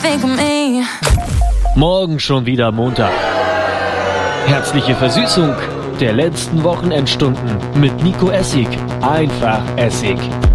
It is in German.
think of me. Morgen schon wieder Montag. Herzliche Versüßung der letzten Wochenendstunden mit Nico Essig. Einfach Essig.